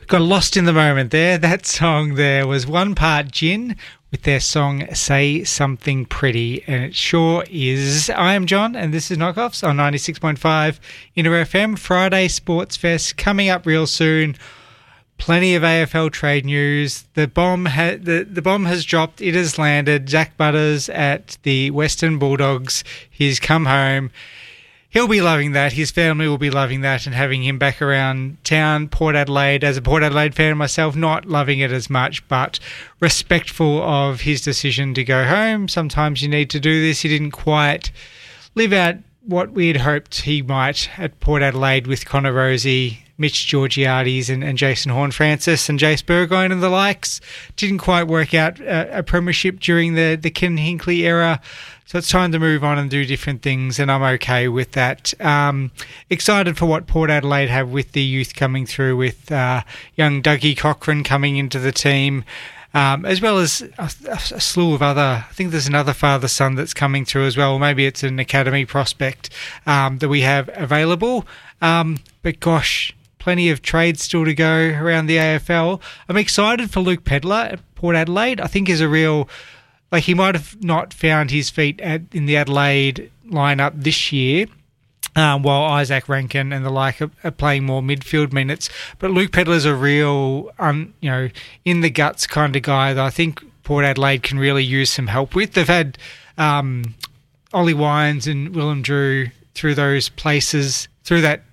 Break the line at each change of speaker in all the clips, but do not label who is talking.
Got lost in the moment there. That song there was one part Gin with their song Say Something Pretty, and it sure is. I am John, and this is Knockoffs on 96.5 Inter FM. Friday Sports Fest coming up real soon. Plenty of AFL trade news. The bomb has dropped. It has landed. Zach Butters at the Western Bulldogs. He's come home. He'll be loving that. His family will be loving that, and having him back around town. Port Adelaide, as a Port Adelaide fan myself, not loving it as much, but respectful of his decision to go home. Sometimes you need to do this. He didn't quite live out what we had hoped he might at Port Adelaide with Connor Rozee, Mitch Georgiades and Jason Horne-Francis and Jace Burgoyne and the likes. Didn't quite work out a premiership during the Ken Hinkley era. So it's time to move on and do different things, and I'm okay with that. Excited for what Port Adelaide have with the youth coming through, with young Dougie Cochran coming into the team, as well as a slew of other. I think there's another father-son that's coming through as well. Maybe it's an academy prospect that we have available. But gosh, plenty of trades still to go around the AFL. I'm excited for Luke Pedlar at Port Adelaide. I think is a real... Like, he might have not found his feet in the Adelaide lineup this year, while Isaac Rankin and the like are playing more midfield minutes. But Luke Pedlar's a real, in the guts kind of guy that I think Port Adelaide can really use some help with. They've had Ollie Wines and Willem Drew through those places, through that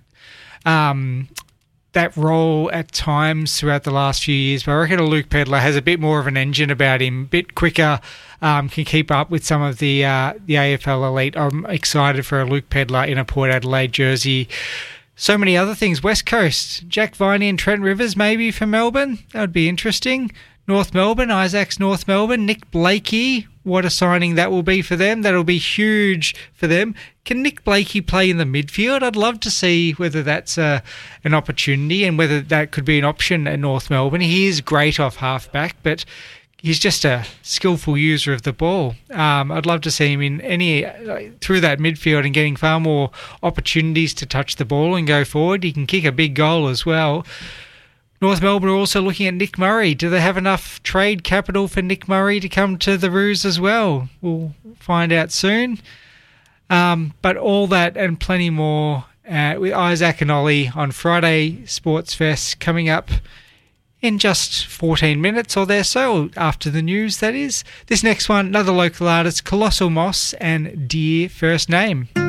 role at times throughout the last few years. But I reckon Luke Pedlar has a bit more of an engine about him, a bit quicker, can keep up with some of the AFL elite. I'm excited for a Luke Pedlar in a Port Adelaide jersey. So many other things. West Coast, Jack Viney and Trent Rivers maybe for Melbourne. That would be interesting. North Melbourne, Isaac's North Melbourne. Nick Blakey, what a signing that will be for them. That'll be huge for them. Can Nick Blakey play in the midfield? I'd love to see whether that's an opportunity and whether that could be an option at North Melbourne. He is great off halfback, but he's just a skillful user of the ball. I'd love to see him in through that midfield and getting far more opportunities to touch the ball and go forward. He can kick a big goal as well. North Melbourne are also looking at Nick Murray. Do they have enough trade capital for Nick Murray to come to the Roos as well? We'll find out soon. But all that and plenty more with Isaac and Ollie on Friday Sports Fest coming up in just 14 minutes or there so, after the news, that is. This next one, another local artist, Colossal Moss and Dear First Name.